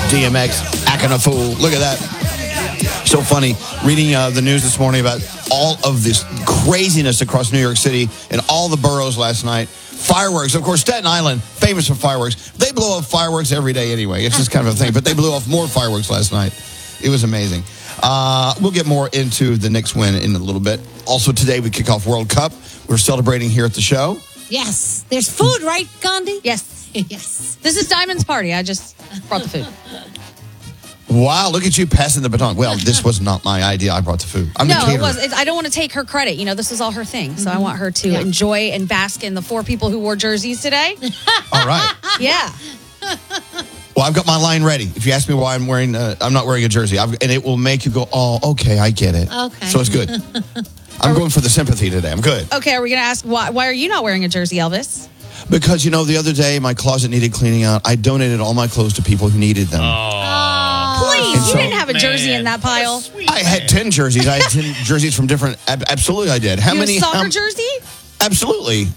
DMX acting a fool. Look at that. So funny. Reading the news this morning about all of this craziness across New York City and all the boroughs last night. Fireworks. Of course, Staten Island, famous for fireworks. They blow off fireworks every day anyway. It's just kind of a thing. But they blew off more fireworks last night. It was amazing. We'll get more into the Knicks win in a little bit. Also, today we kick off World Cup. We're celebrating here at the show. Yes. There's food, right, Gandhi? Yes. Yes. This is Diamond's party. I just brought the food. Wow, look at you passing the baton. Well, this was not my idea. I brought the food. I'm the No, caterer. it was. I don't want to take her credit. You know, this is all her thing. So I want her to enjoy and bask in the 4 people who wore jerseys today. All right. Yeah. Well, I've got my line ready. If you ask me why I'm not wearing a jersey, and it will make you go, oh, okay, I get it. Okay. So it's good. I'm going for the sympathy today. I'm good. Okay, are we going to ask why are you not wearing a jersey, Elvis? Because, the other day my closet needed cleaning out. I donated all my clothes to people who needed them. Please, And you so- didn't have a jersey in that pile. I had 10 jerseys. I had 10 jerseys from different... Absolutely, I did. How You many? a soccer jersey? Absolutely.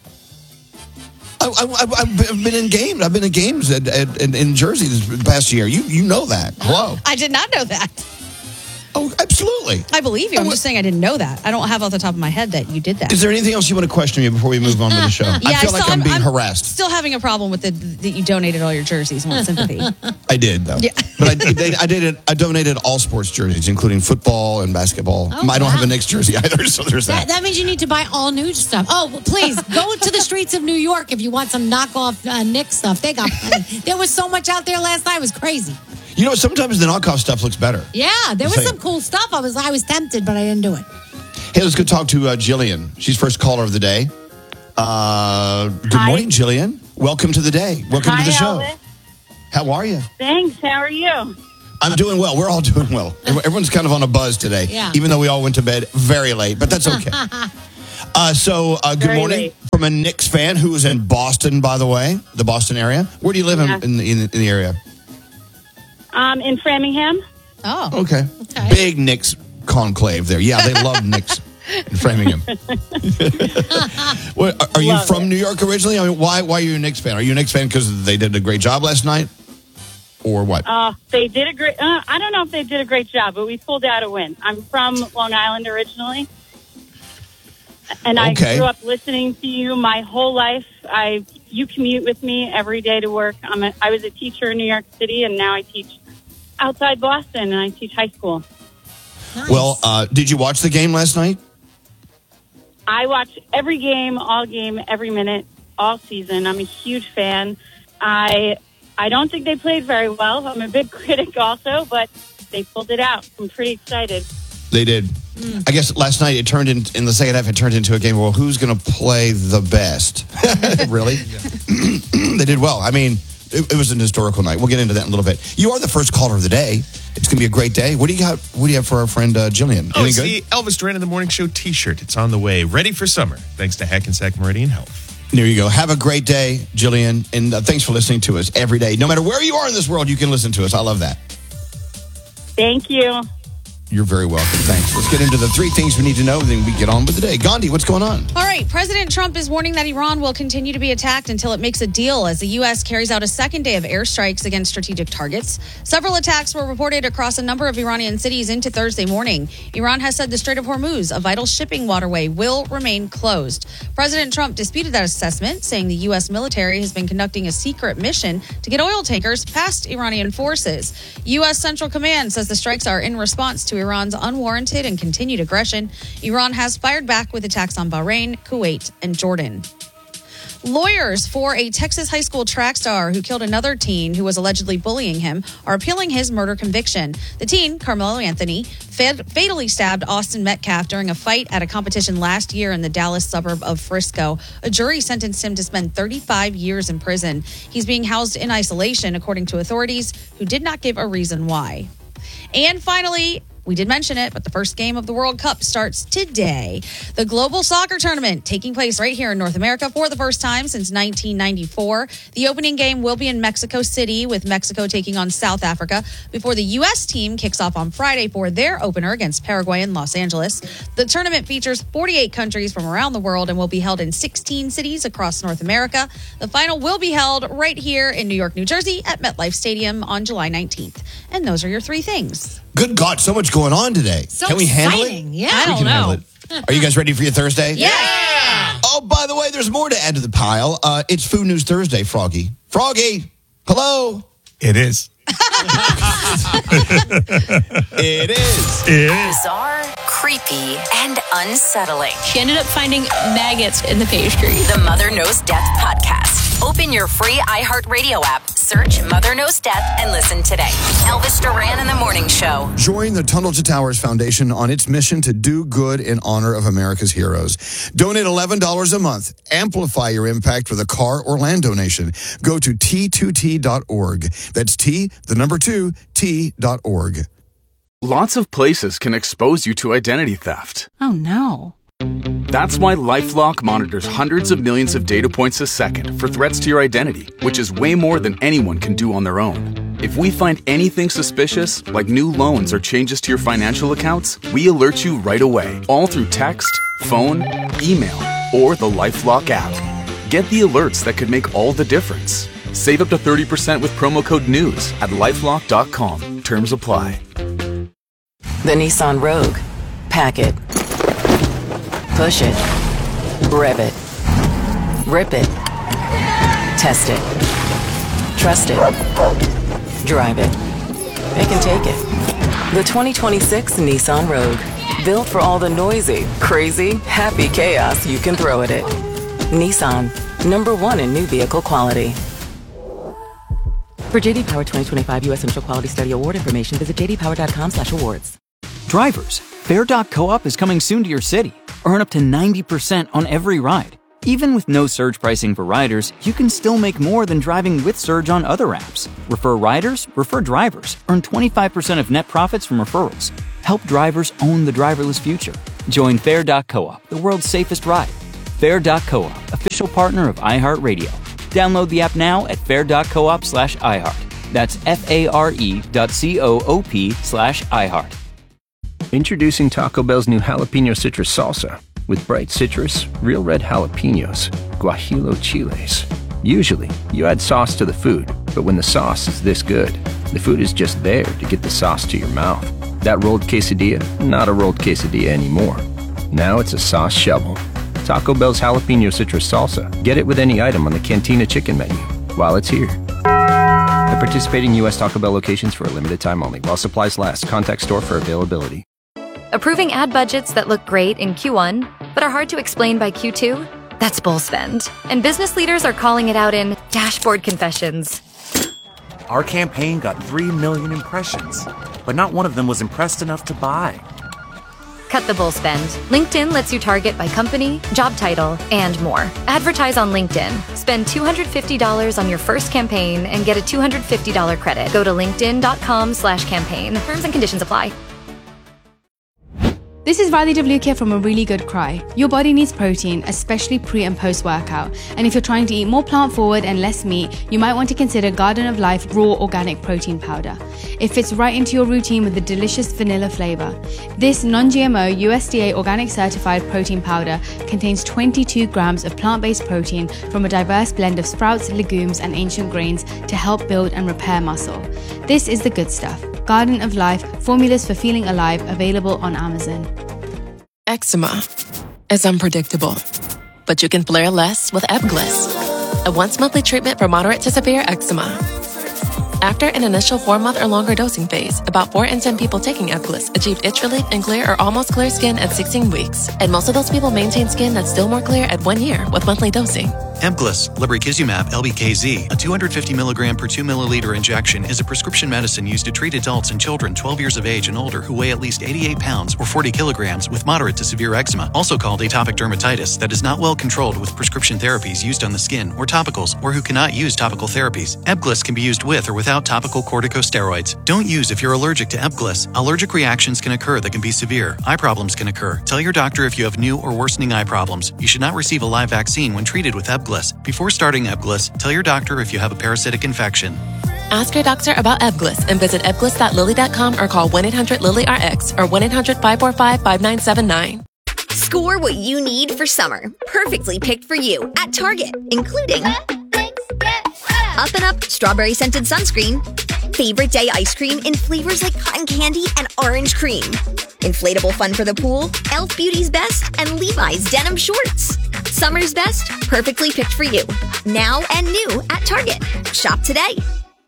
I've been in games. I've been in games in Jersey this past year. You know that. Hello. I did not know that. Oh, absolutely. I believe you. I'm just saying I didn't know that. I don't have off the top of my head that you did that. Is there anything else you want to question me before we move on with the show? I feel like I'm being harassed. Still having a problem with that you donated all your jerseys and want sympathy. I did, though. Yeah. But I donated all sports jerseys, including football and basketball. Oh, I don't have a wow. Knicks jersey either, so there's that. That means you need to buy all new stuff. Oh, well, please go to the streets of New York if you want some knockoff Knicks stuff. They got there was so much out there last night. It was crazy. Sometimes the knockoff stuff looks better. Yeah, there was Same. some cool stuff. I was tempted, but I didn't do it. Hey, let's go talk to Jillian. She's first caller of the day. Good morning, Jillian. Welcome to the day. Welcome to the show. Elvis. How are you? Thanks. How are you? I'm doing well. We're all doing well. Everyone's kind of on a buzz today, Yeah. even though we all went to bed very late, but that's okay. Good Very morning late. from a Knicks fan who is in Boston, by the way, the Boston area. Where do you live in the area? In Framingham. Oh. Okay. Big Knicks conclave there. Yeah, they love Knicks in Framingham. Are you Love from it. New York originally? I mean, why are you a Knicks fan? Are you a Knicks fan because they did a great job last night? Or what? They did a great. I don't know if they did a great job, but we pulled out a win. I'm from Long Island originally, and I Okay. grew up listening to you my whole life. You commute with me every day to work. I was a teacher in New York City, and now I teach outside Boston, and I teach high school. Nice. Well, did you watch the game last night? I watch every game, all game, every minute, all season. I'm a huge fan. I don't think they played very well. I'm a big critic also, but they pulled it out. I'm pretty excited. They did. I guess last night it turned in the second half. It turned into a game. Well, who's going to play the best? Really? They did well. I mean, it was an historical night. We'll get into that in a little bit. You are the first caller of the day. It's going to be a great day. What do you got? What do you have for our friend Jillian? Oh, Anything it's good? the Elvis Duran in the Morning Show T-shirt. It's on the way, ready for summer. Thanks to Hackensack Meridian Health. There you go. Have a great day, Jillian, and thanks for listening to us every day. No matter where you are in this world, you can listen to us. I love that. Thank you. You're very welcome. Thanks. Let's get into the 3 things we need to know, then we get on with the day. Gandhi, what's going on? All right, President Trump is warning that Iran will continue to be attacked until it makes a deal as the U.S. carries out a second day of airstrikes against strategic targets. Several attacks were reported across a number of Iranian cities into Thursday morning. Iran has said the Strait of Hormuz, a vital shipping waterway, will remain closed. President Trump disputed that assessment, saying the U.S. military has been conducting a secret mission to get oil tankers past Iranian forces. U.S. Central Command says the strikes are in response to Iran's unwarranted and continued aggression. Iran has fired back with attacks on Bahrain, Kuwait, and Jordan. Lawyers for a Texas high school track star who killed another teen who was allegedly bullying him are appealing his murder conviction. The teen, Carmelo Anthony, fatally stabbed Austin Metcalf during a fight at a competition last year in the Dallas suburb of Frisco. A jury sentenced him to spend 35 years in prison. He's being housed in isolation, according to authorities who did not give a reason why. And finally, We did mention it, but the first game of the World Cup starts today. The Global Soccer Tournament taking place right here in North America for the first time since 1994. The opening game will be in Mexico City, with Mexico taking on South Africa before the U.S. team kicks off on Friday for their opener against Paraguay in Los Angeles. The tournament features 48 countries from around the world and will be held in 16 cities across North America. The final will be held right here in New York, New Jersey at MetLife Stadium on July 19th. And those are your three things. Good God, so much going on today. So Can we handle exciting. it? Yeah. I don't know. Are you guys ready for your Thursday? Yeah. Oh, by the way, there's more to add to the pile. It's Food News Thursday, Froggy. Froggy, hello. It is. It is. Bizarre, creepy, and unsettling. She ended up finding maggots in the pastry. The Mother Knows Death podcast. Open your free iHeartRadio app, search Mother Knows Death, and listen today. Elvis Duran in the Morning Show. Join the Tunnel to Towers Foundation on its mission to do good in honor of America's heroes. Donate $11 a month. Amplify your impact with a car or land donation. Go to T2T.org. That's T2T.org. Lots of places can expose you to identity theft. Oh, no. That's why LifeLock monitors hundreds of millions of data points a second for threats to your identity, which is way more than anyone can do on their own. If we find anything suspicious, like new loans or changes to your financial accounts, we alert you right away, all through text, phone, email, or the LifeLock app. Get the alerts that could make all the difference. Save up to 30% with promo code NEWS at LifeLock.com. Terms apply. The Nissan Rogue. Pack it. Push it. Rev it. Rip it. Test it. Trust it. Drive it. It can take it. The 2026 Nissan Rogue. Built for all the noisy, crazy, happy chaos you can throw at it. Nissan. #1 in new vehicle quality. For JD Power 2025 U.S. Initial Quality Study Award information, visit jdpower.com/awards. Drivers, Fair.coop is coming soon to your city. Earn up to 90% on every ride. Even with no surge pricing for riders, you can still make more than driving with surge on other apps. Refer riders, refer drivers. Earn 25% of net profits from referrals. Help drivers own the driverless future. Join Fair.coop, the world's safest ride. Fair.coop, official partner of iHeartRadio. Download the app now at fair.coop/iHeart. That's FARE.coop/iHeart. Introducing Taco Bell's new jalapeno citrus salsa with bright citrus, real red jalapenos, guajillo chiles. Usually, you add sauce to the food, but when the sauce is this good, the food is just there to get the sauce to your mouth. That rolled quesadilla, not a rolled quesadilla anymore. Now it's a sauce shovel. Taco Bell's jalapeno citrus salsa. Get it with any item on the Cantina chicken menu while it's here. At participating U.S. Taco Bell locations for a limited time only. While supplies last. Contact store for availability. Approving ad budgets that look great in Q1, but are hard to explain by Q2? That's bull spend. And business leaders are calling it out in dashboard confessions. Our campaign got 3 million impressions, but not one of them was impressed enough to buy. Cut the bull spend. LinkedIn lets you target by company, job title, and more. Advertise on LinkedIn. Spend $250 on your first campaign and get a $250 credit. Go to linkedin.com/campaign. Terms and conditions apply. This is Radhi Devlukia from A Really Good Cry. Your body needs protein, especially pre and post workout. And if you're trying to eat more plant forward and less meat, you might want to consider Garden of Life Raw Organic Protein Powder. It fits right into your routine with a delicious vanilla flavor. This non-GMO USDA organic certified protein powder contains 22 grams of plant-based protein from a diverse blend of sprouts, legumes, and ancient grains to help build and repair muscle. This is the good stuff. Garden of Life, formulas for feeling alive, available on Amazon. Eczema is unpredictable, but you can flare less with Ebglyss, a once-monthly treatment for moderate to severe eczema. After an initial 4-month or longer dosing phase, about 4 in 10 people taking Ebglyss achieved itch relief and clear or almost clear skin at 16 weeks, and most of those people maintain skin that's still more clear at 1 year with monthly dosing. Ebglyss, lebrikizumab LBKZ, a 250 milligram per 2 milliliter injection, is a prescription medicine used to treat adults and children 12 years of age and older who weigh at least 88 pounds or 40 kilograms with moderate to severe eczema, also called atopic dermatitis, that is not well controlled with prescription therapies used on the skin or topicals, or who cannot use topical therapies. Ebglyss can be used with or without topical corticosteroids. Don't use if you're allergic to Ebglyss. Allergic reactions can occur that can be severe. Eye problems can occur. Tell your doctor if you have new or worsening eye problems. You should not receive a live vaccine when treated with Ebglyss. Before starting Ebglyss, tell your doctor if you have a parasitic infection. Ask your doctor about Ebglyss and visit ebglyss.lilly.com or call 1-800-LILY-RX or 1-800-545-5979. Score what you need for summer. Perfectly picked for you at Target, including Up and Up strawberry scented sunscreen, favorite day ice cream in flavors like cotton candy and orange cream, inflatable fun for the pool, Elf Beauty's Best, and Levi's denim shorts. Summer's best, perfectly picked for you. Now and new at Target. Shop today.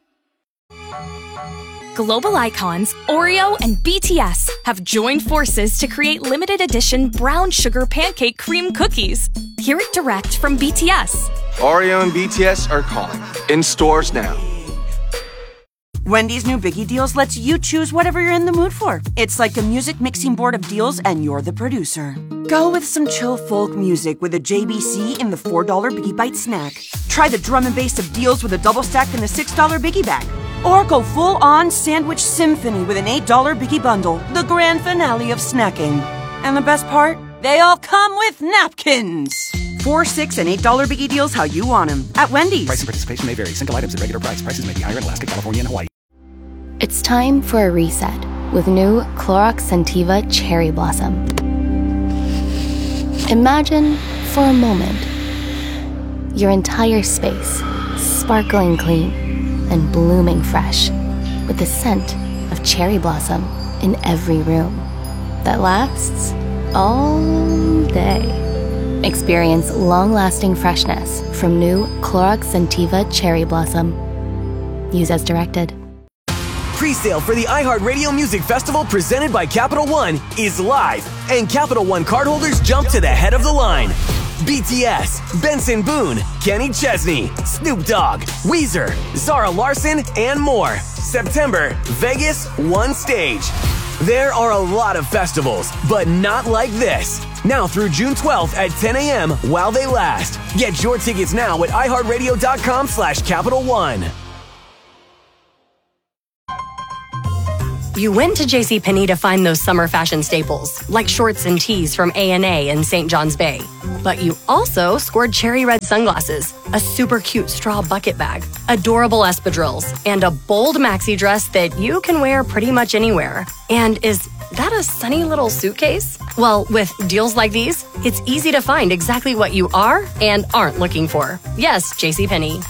Global icons Oreo and BTS have joined forces to create limited edition brown sugar pancake cream cookies. Hear it direct from BTS. Oreo and BTS are calling. In stores now. Wendy's new Biggie Deals lets you choose whatever you're in the mood for. It's like a music mixing board of deals and you're the producer. Go with some chill folk music with a JBC in the $4 Biggie Bite snack. Try the drum and bass of deals with a double stack in the $6 Biggie bag. Or go full-on sandwich symphony with an $8 Biggie bundle, the grand finale of snacking. And the best part? They all come with napkins. $4, $6, and $8 Biggie Deals how you want them at Wendy's. Price and participation may vary. Single items at regular price. Prices may be higher in Alaska, California, and Hawaii. It's time for a reset with new Clorox Scentiva Cherry Blossom. Imagine, for a moment, your entire space sparkling clean and blooming fresh with the scent of cherry blossom in every room that lasts all day. Experience long-lasting freshness from new Clorox Scentiva Cherry Blossom. Use as directed. Pre-sale for the iHeartRadio Music Festival presented by Capital One is live, and Capital One cardholders jump to the head of the line. BTS, Benson Boone, Kenny Chesney, Snoop Dogg, Weezer, Zara Larsson, and more. September, Vegas, one stage. There are a lot of festivals, but not like this. Now through June 12th at 10 a.m. while they last. Get your tickets now at iHeartRadio.com/Capital One. You went to JCPenney to find those summer fashion staples, like shorts and tees from A&A and St. John's Bay. But you also scored cherry red sunglasses, a super cute straw bucket bag, adorable espadrilles, and a bold maxi dress that you can wear pretty much anywhere. And is that a sunny little suitcase? Well, with deals like these, it's easy to find exactly what you are and aren't looking for. Yes, JCPenney.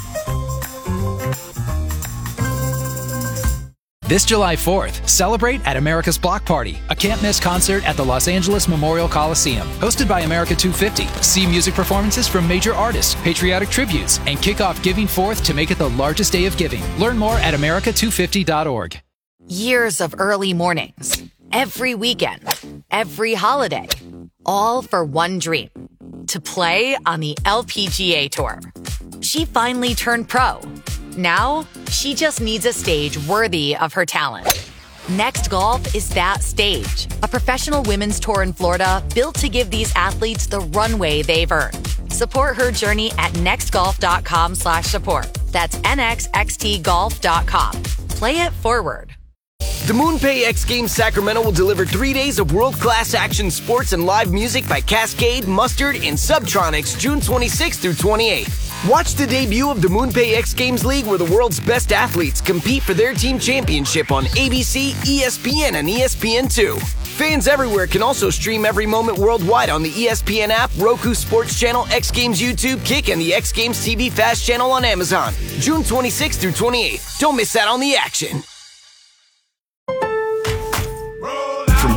This July 4th, celebrate at America's Block Party, a can't-miss concert at the Los Angeles Memorial Coliseum. Hosted by America 250, see music performances from major artists, patriotic tributes, and kick off Giving Forth to make it the largest day of giving. Learn more at america250.org. Years of early mornings, every weekend, every holiday, all for one dream, to play on the LPGA Tour. She finally turned pro. Now, she just needs a stage worthy of her talent. Next Golf is that stage. A professional women's tour in Florida built to give these athletes the runway they've earned. Support her journey at nextgolf.com/support. That's nxxtgolf.com. Play it forward. The MoonPay X Games Sacramento will deliver 3 days of world-class action sports and live music by Cascade, Mustard, and Subtronics June 26th through 28th. Watch the debut of the MoonPay X Games League where the world's best athletes compete for their team championship on ABC, ESPN, and ESPN2. Fans everywhere can also stream every moment worldwide on the ESPN app, Roku Sports Channel, X Games YouTube, Kick, and the X Games TV Fast channel on Amazon. June 26th through 28th. Don't miss out on the action. From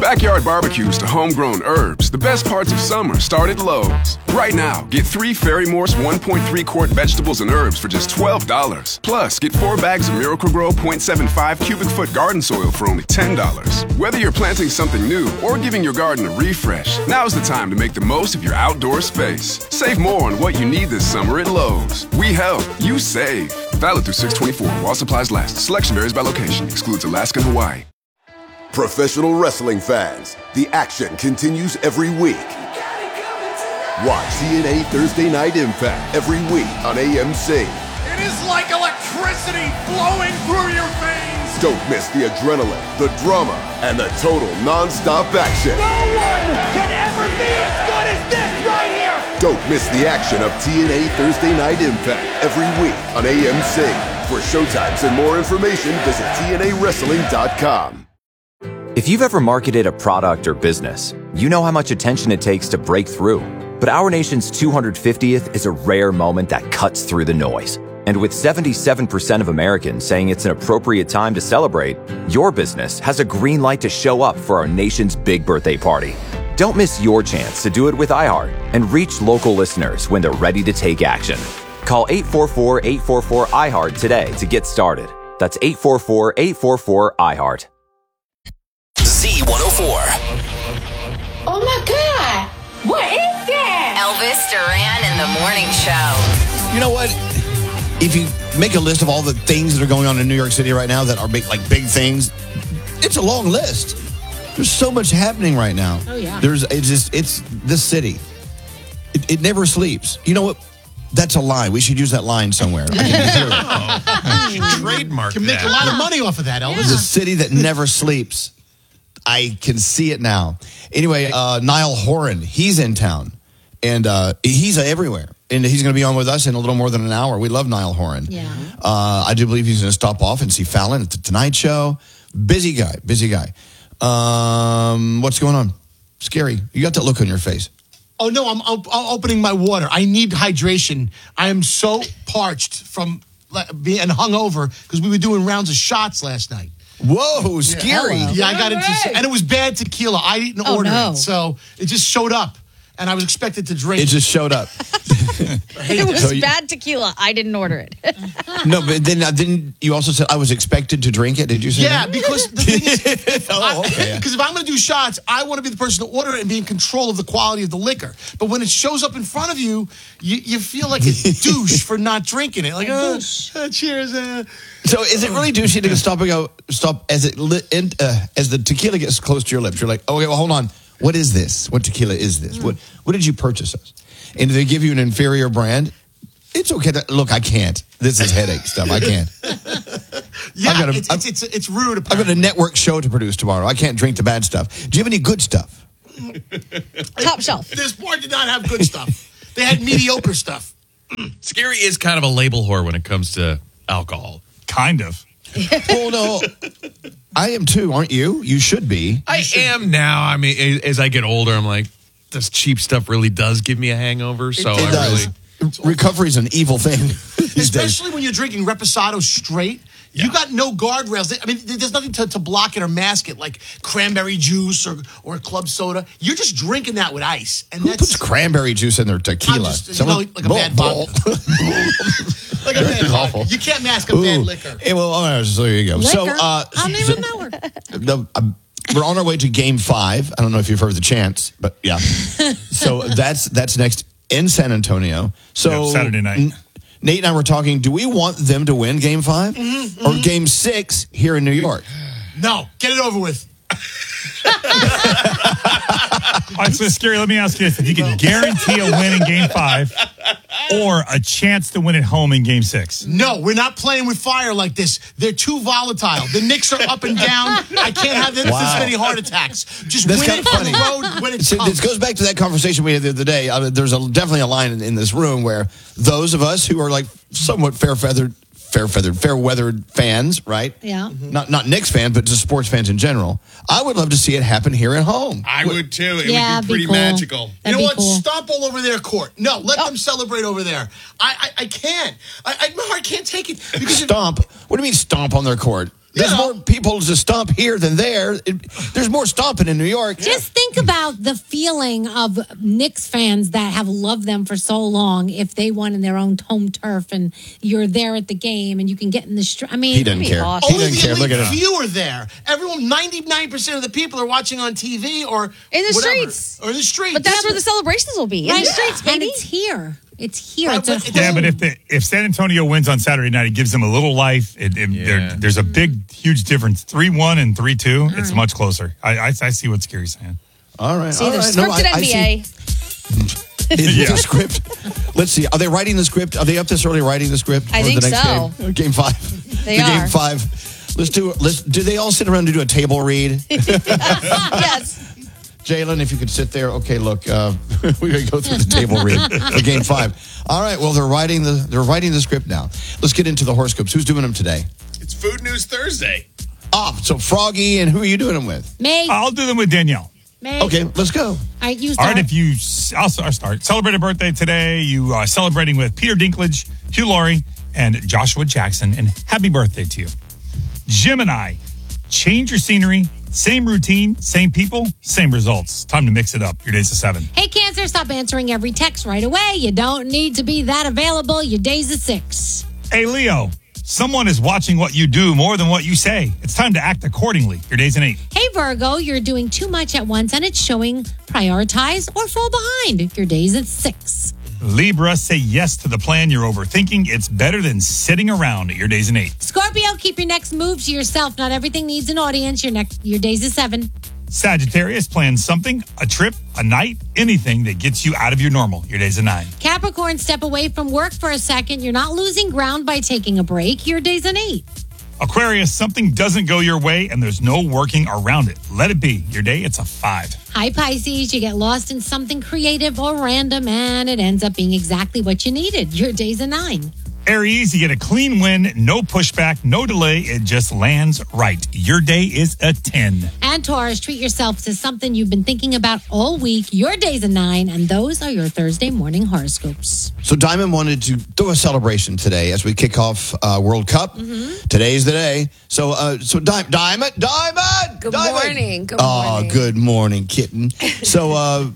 backyard barbecues to homegrown herbs, the best parts of summer start at Lowe's. Right now, get 3 Ferry Morse 1.3 quart vegetables and herbs for just $12. Plus, get 4 bags of Miracle-Gro 0.75 cubic foot garden soil for only $10. Whether you're planting something new or giving your garden a refresh, now's the time to make the most of your outdoor space. Save more on what you need this summer at Lowe's. We help, you save. Valid through 6/24 while supplies last. Selection varies by location. Excludes Alaska and Hawaii. Professional wrestling fans, the action continues every week. Watch TNA Thursday Night Impact every week on AMC. It is like electricity flowing through your veins. Don't miss the adrenaline, the drama, and the total non-stop action. No one can ever be as good as this right here. Don't miss the action of TNA Thursday Night Impact every week on AMC. For showtimes and more information, visit TNAWrestling.com. If you've ever marketed a product or business, you know how much attention it takes to break through. But our nation's 250th is a rare moment that cuts through the noise. And with 77% of Americans saying it's an appropriate time to celebrate, your business has a green light to show up for our nation's big birthday party. Don't miss your chance to do it with iHeart and reach local listeners when they're ready to take action. Call 844-844-iHeart today to get started. That's 844-844-iHeart. Z104. Oh my God! What is that? Elvis Duran in the morning show. You know what? If you make a list of all the things that are going on in New York City right now that are big things, it's a long list. There's so much happening right now. Oh yeah. It's this city. It never sleeps. You know what? That's a lie. We should use that line somewhere. Trademark. Can make a lot of money off of that, Elvis. The city that never sleeps. I can see it now. Anyway, Niall Horan, he's in town, and he's everywhere. And he's going to be on with us in a little more than an hour. We love Niall Horan. Yeah. I do believe he's going to stop off and see Fallon at the Tonight Show. Busy guy. What's going on? Scary. You got that look on your face. Oh, no, I'm opening my water. I need hydration. I am so parched from being hungover because we were doing rounds of shots last night. Whoa, scary. Yeah, I got into, and it was bad tequila. I didn't order it, so it just showed up, and I was expected to drink. It just showed up. It was bad tequila. I didn't order it. No, but then you also said I was expected to drink it. Did you say that? Because the thing is, because if I'm going to do shots, I want to be the person to order it and be in control of the quality of the liquor. But when it shows up in front of you, you feel like a douche for not drinking it. Like, cheers. So is it really douchey to stop as as the tequila gets close to your lips? You're like, okay, well, hold on. What is this? What tequila is this? What did you purchase us? And do they give you an inferior brand? It's okay. Look, I can't. This is headache stuff. I can't. Yeah, it's rude. I've got a network show to produce tomorrow. I can't drink the bad stuff. Do you have any good stuff? Top shelf. This bar did not have good stuff. They had mediocre stuff. Scary is kind of a label whore when it comes to alcohol. Kind of. Well, no, I am too, aren't you? You should be. I am now. I mean, as I get older, I'm like, this cheap stuff really does give me a hangover. So it does. Recovery is an evil thing. Especially when you're drinking Reposado straight. Yeah. You got no guardrails. I mean, there's nothing to block it or mask it, like cranberry juice or club soda. You're just drinking that with ice. And who puts cranberry juice in their tequila? Like a bad vodka. Like a bad vodka. You can't mask a bad liquor. Hey, well, so there you go. Liquor? So, I don't even know her. We're on our way to Game 5. I don't know if you've heard the chants, but yeah. So that's next in San Antonio. So Saturday night. Nate and I were talking, do we want them to win Game 5 or Game 6 here in New York? No, get it over with. All right, so Scary, let me ask you this. If you can guarantee a win in Game 5 or a chance to win at home in Game 6? No, we're not playing with fire like this. They're too volatile. The Knicks are up and down. I can't have this many heart attacks. Just That's win kind it of on funny. the road when it's This goes back to that conversation we had the other day. There's definitely a line in this room where those of us who are like somewhat fair-weathered fans, right? Yeah. Not Knicks fans, but just sports fans in general. I would love to see it happen here at home. I would too. It would be pretty cool. magical. You know what? Cool. Stomp all over their court. No, let them celebrate over there. I can't. My heart can't take it. Stomp? What do you mean stomp on their court? There's more people to stomp here than there. There's more stomping in New York. Just think about the feeling of Knicks fans that have loved them for so long if they won in their own home turf and you're there at the game and you can get in the street. I mean, he doesn't care. Awesome. He doesn't care. Look at him. Few are there. Everyone, 99% of the people are watching on TV or in the whatever. streets. Or in the streets. But that's where the celebrations will be. In the streets, baby. And it's here. It's here. Right, but if San Antonio wins on Saturday night, it gives them a little life. There's a huge difference. 3-1 and 3-2. It's much closer. I see what Scary's saying. All right. See, the scripted NBA. The script. Let's see. Are they writing the script? Are they up this early writing the script? I think the next so. Game? Game 5. They are. Game 5. Do they all sit around and do a table read? Yes. Jalen, if you could sit there. Okay, look, we're going to go through the table read for Game 5. All right, well, they're writing the script now. Let's get into the horoscopes. Who's doing them today? It's Food News Thursday. So Froggy, and who are you doing them with? May. I'll do them with Danielle. May. Okay, let's go. All right, you All start. right, I'll start. Celebrate a birthday today. You are celebrating with Peter Dinklage, Hugh Laurie, and Joshua Jackson, and happy birthday to you. Gemini, change your scenery. Same routine, same people, same results. Time to mix it up. Your day's a 7. Hey, Cancer, stop answering every text right away. You don't need to be that available. Your day's a 6. Hey, Leo, someone is watching what you do more than what you say. It's time to act accordingly. Your day's an 8. Hey, Virgo, you're doing too much at once and it's showing. Prioritize or fall behind. Your day's at 6. Libra, say yes to the plan you're overthinking. It's better than sitting around. Your day's an 8. Scorpio, keep your next move to yourself. Not everything needs an audience. Your day's a 7. Sagittarius, plan something, a trip, a night, anything that gets you out of your normal. Your day's a 9. Capricorn, step away from work for a second. You're not losing ground by taking a break. Your day's an 8. Aquarius, something doesn't go your way and there's no working around it. Let it be. Your day, it's a 5. Hi, Pisces. You get lost in something creative or random and it ends up being exactly what you needed. Your day's a 9. Aries, you get a clean win, no pushback, no delay. It just lands right. Your day is a 10. And Taurus, treat yourself to something you've been thinking about all week. Your day's a 9, and those are your Thursday morning horoscopes. So Diamond wanted to throw a celebration today as we kick off World Cup. Mm-hmm. Today's the day. So Diamond. Good morning. Good morning. Oh, good morning, kitten. So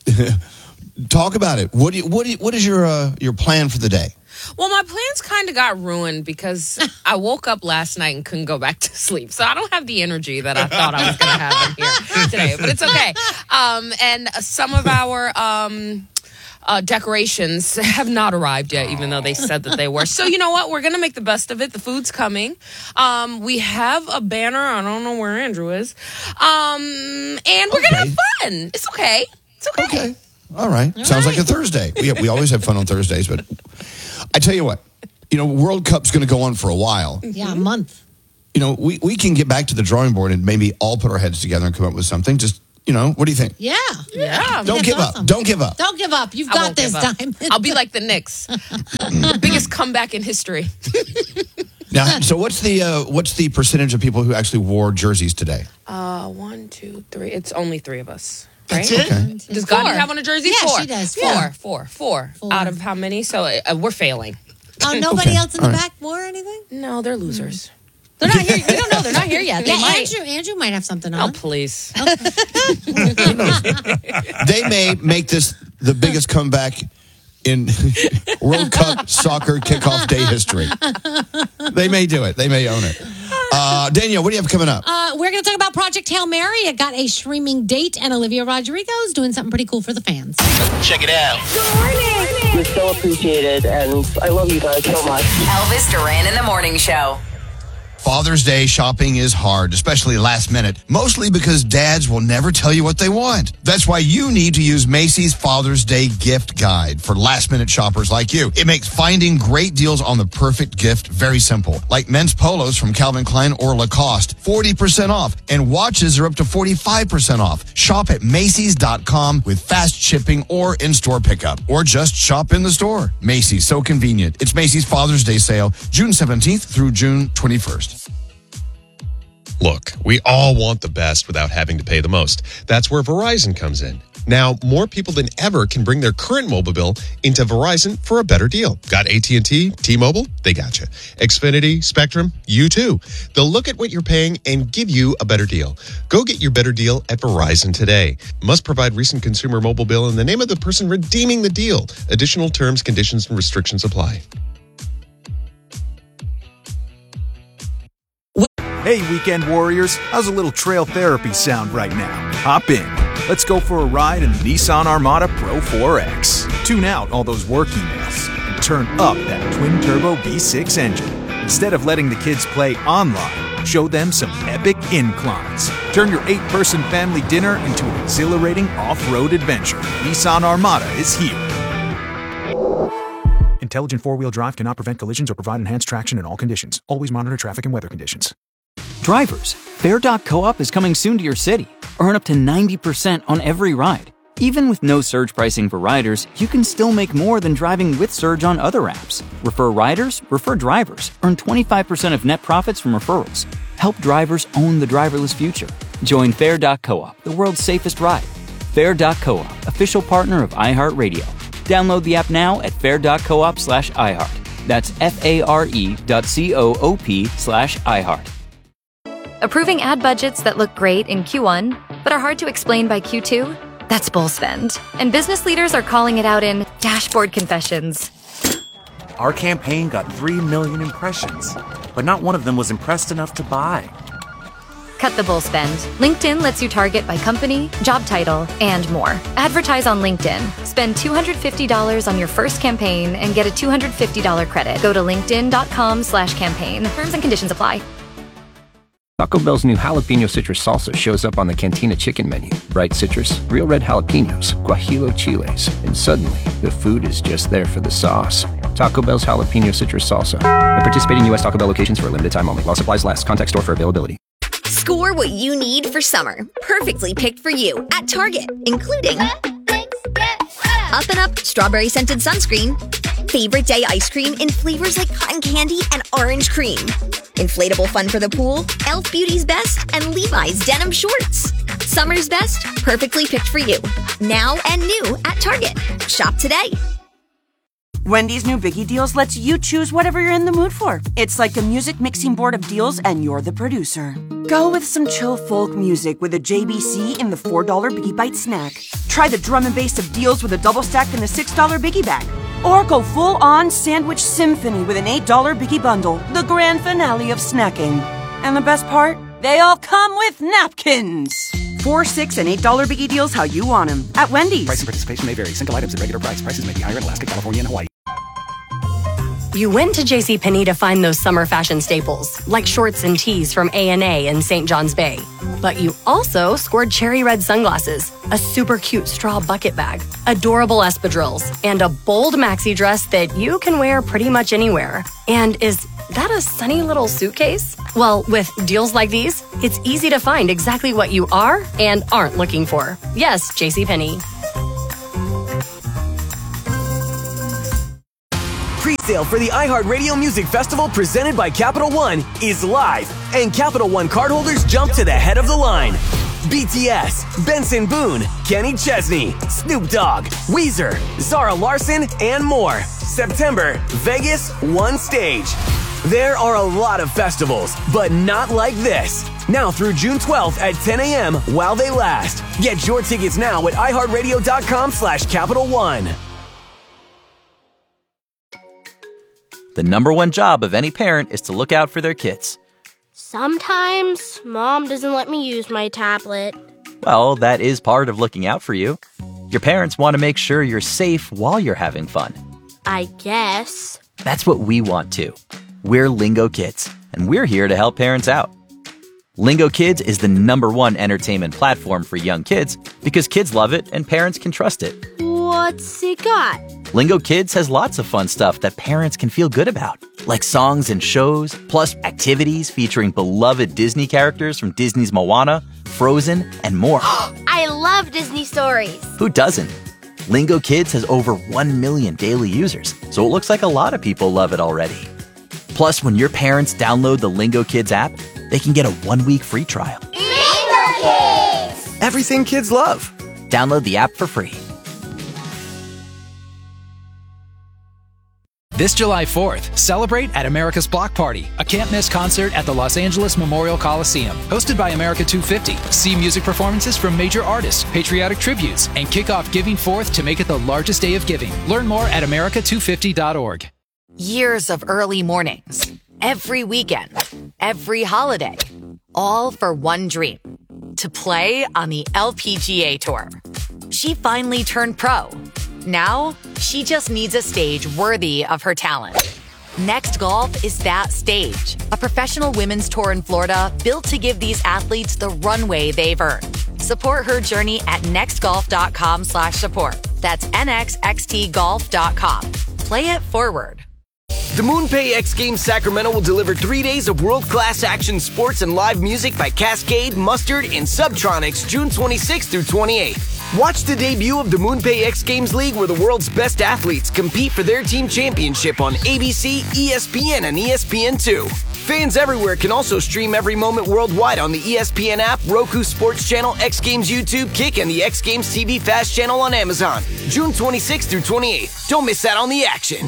talk about it. What is your plan for the day? Well, my plans kind of got ruined because I woke up last night and couldn't go back to sleep. So I don't have the energy that I thought I was going to have in here today. But it's okay. And some of our decorations have not arrived yet, even though they said that they were. So you know what? We're going to make the best of it. The food's coming. We have a banner. I don't know where Andrew is. And we're going to have fun. It's okay. It's okay. Okay. All right. Sounds like a Thursday. We always have fun on Thursdays, but I tell you what, World Cup's going to go on for a while. Yeah, a month. We can get back to the drawing board and maybe all put our heads together and come up with something. Just, what do you think? Yeah. Don't give up. Don't give up. Don't give up. You've got this time. I'll be like the Knicks. The biggest comeback in history. Now, so what's the percentage of people who actually wore jerseys today? 1, 2, 3. It's only 3 of us. That's right? it? Okay. Does Gandhi have on a jersey? Yeah, 4. she does. Four. Out of how many? So we're failing. Oh, nobody else in the back wore anything? No, they're losers. They're not here. We don't know. They're not here yet. They might. Andrew might have something on. Oh, please. They may make this the biggest comeback in World Cup soccer kickoff day history. They may do it. They may own it. Danielle, what do you have coming up? We're going to talk about Project Hail Mary. It got a streaming date, and Olivia Rodrigo is doing something pretty cool for the fans. Check it out. Good morning. You're so appreciated, and I love you guys so much. Elvis Duran in the Morning Show. Father's Day shopping is hard, especially last minute, mostly because dads will never tell you what they want. That's why you need to use Macy's Father's Day gift guide for last minute shoppers like you. It makes finding great deals on the perfect gift very simple, like men's polos from Calvin Klein or Lacoste, 40% off, and watches are up to 45% off. Shop at Macy's.com with fast shipping or in-store pickup, or just shop in the store. Macy's, so convenient. It's Macy's Father's Day sale, June 17th through June 21st. Look, we all want the best without having to pay the most. That's where Verizon comes in. Now, more people than ever can bring their current mobile bill into Verizon for a better deal. Got AT&T, T-Mobile? They got you. Xfinity, Spectrum? You too. They'll look at what you're paying and give you a better deal. Go get your better deal at Verizon today. Must provide recent consumer mobile bill in the name of the person redeeming the deal. Additional terms, conditions, and restrictions apply. Hey, weekend warriors, how's a little trail therapy sound right now? Hop in. Let's go for a ride in the Nissan Armada Pro 4X. Tune out all those work emails and turn up that twin-turbo V6 engine. Instead of letting the kids play online, show them some epic inclines. Turn your 8-person family dinner into an exhilarating off-road adventure. Nissan Armada is here. Intelligent four-wheel drive cannot prevent collisions or provide enhanced traction in all conditions. Always monitor traffic and weather conditions. Drivers, Fair.coop is coming soon to your city. Earn up to 90% on every ride. Even with no surge pricing for riders, you can still make more than driving with Surge on other apps. Refer riders, refer drivers. Earn 25% of net profits from referrals. Help drivers own the driverless future. Join Fair.coop, the world's safest ride. Fair.coop, official partner of iHeartRadio. Download the app now at fair.coop/iHeart. That's FARE.coop/iHeart. Approving ad budgets that look great in Q1, but are hard to explain by Q2? That's bull spend. And business leaders are calling it out in dashboard confessions. Our campaign got 3 million impressions, but not one of them was impressed enough to buy. Cut the bull spend. LinkedIn lets you target by company, job title, and more. Advertise on LinkedIn. Spend $250 on your first campaign and get a $250 credit. Go to linkedin.com/campaign. Terms and conditions apply. Taco Bell's new jalapeno citrus salsa shows up on the Cantina chicken menu. Bright citrus, real red jalapenos, guajillo chiles, and suddenly the food is just there for the sauce. Taco Bell's jalapeno citrus salsa. At participating U.S. Taco Bell locations for a limited time only. While supplies last. Contact store for availability. Score what you need for summer. Perfectly picked for you at Target, including Up and Up strawberry scented sunscreen, favorite day ice cream in flavors like cotton candy and orange cream, inflatable fun for the pool, Elf Beauty's Best, and Levi's denim shorts. Summer's best, perfectly picked for you. Now and new at Target. Shop today. Wendy's new Biggie Deals lets you choose whatever you're in the mood for. It's like a music mixing board of deals, and you're the producer. Go with some chill folk music with a JBC in the $4 Biggie Bite snack. Try the drum and bass of deals with a double stack in the $6 Biggie Bag. Or go full-on sandwich symphony with an $8 Biggie Bundle, the grand finale of snacking. And the best part? They all come with napkins. $4, $6, and $8 Biggie Deals how you want them at Wendy's. Price and participation may vary. Single items at regular price. Prices may be higher in Alaska, California, and Hawaii. You went to JCPenney to find those summer fashion staples, like shorts and tees from A&A and St. John's Bay. But you also scored cherry red sunglasses, a super cute straw bucket bag, adorable espadrilles, and a bold maxi dress that you can wear pretty much anywhere. And is that a sunny little suitcase? Well, with deals like these, it's easy to find exactly what you are and aren't looking for. Yes, JCPenney. Pre-sale for the iHeartRadio Music Festival presented by Capital One is live, and Capital One cardholders jump to the head of the line. BTS, Benson Boone, Kenny Chesney, Snoop Dogg, Weezer, Zara Larsson, and more. September, Vegas, one stage. There are a lot of festivals, but not like this. Now through June 12th at 10 a.m. while they last. Get your tickets now at iHeartRadio.com/Capital One. The number one job of any parent is to look out for their kids. Sometimes Mom doesn't let me use my tablet. Well, that is part of looking out for you. Your parents want to make sure you're safe while you're having fun. I guess. That's what we want too. We're Lingo Kids, and we're here to help parents out. Lingo Kids is the number one entertainment platform for young kids because kids love it and parents can trust it. What's it got? Lingo Kids has lots of fun stuff that parents can feel good about, like songs and shows, plus activities featuring beloved Disney characters from Disney's Moana, Frozen, and more. I love Disney stories. Who doesn't? Lingo Kids has over 1 million daily users, so it looks like a lot of people love it already. Plus, when your parents download the Lingo Kids app, they can get a 1-week free trial. Lingo Kids! Everything kids love. Download the app for free. This July 4th, celebrate at America's Block Party, a can't-miss concert at the Los Angeles Memorial Coliseum. Hosted by America 250, see music performances from major artists, patriotic tributes, and kick off Giving 4th to make it the largest day of giving. Learn more at america250.org. Years of early mornings, every weekend, every holiday, all for one dream, to play on the LPGA Tour. She finally turned pro. Now, she just needs a stage worthy of her talent. Next Golf is that stage, a professional women's tour in Florida built to give these athletes the runway they've earned. Support her journey at nextgolf.com/support. That's nxxtgolf.com. Play it forward. The MoonPay X Games Sacramento will deliver 3 days of world-class action sports and live music by Cascade, Mustard, and Subtronics June 26th through 28th. Watch the debut of the MoonPay X Games League, where the world's best athletes compete for their team championship on ABC, ESPN, and ESPN2. Fans everywhere can also stream every moment worldwide on the ESPN app, Roku Sports Channel, X Games YouTube, Kick, and the X Games TV Fast channel on Amazon. June 26th through 28th. Don't miss out on the action.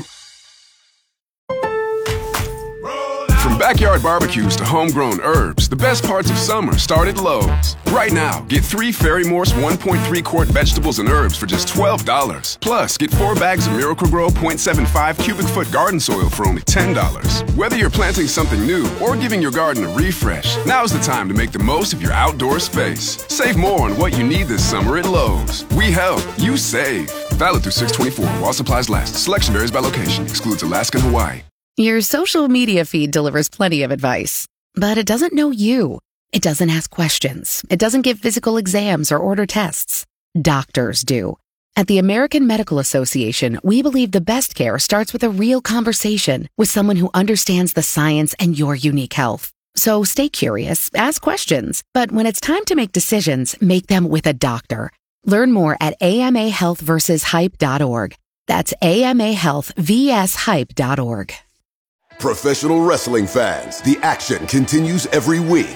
From backyard barbecues to homegrown herbs, the best parts of summer start at Lowe's. Right now, get 3 Ferry Morse 1.3 quart vegetables and herbs for just $12. Plus, get 4 bags of Miracle-Gro 0.75 cubic foot garden soil for only $10. Whether you're planting something new or giving your garden a refresh, now's the time to make the most of your outdoor space. Save more on what you need this summer at Lowe's. We help, you save. Valid through 6/24 while supplies last. Selection varies by location. Excludes Alaska and Hawaii. Your social media feed delivers plenty of advice, but it doesn't know you. It doesn't ask questions. It doesn't give physical exams or order tests. Doctors do. At the American Medical Association, we believe the best care starts with a real conversation with someone who understands the science and your unique health. So stay curious, ask questions, but when it's time to make decisions, make them with a doctor. Learn more at amahealthversushype.org. That's amahealthvshype.org. Professional wrestling fans, the action continues every week.